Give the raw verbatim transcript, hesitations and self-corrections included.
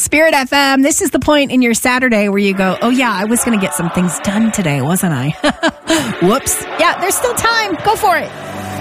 Spirit F M, this is the point in your Saturday where you go, oh yeah, I was going to get some things done today, wasn't I? Whoops. Yeah, there's still time. Go for it.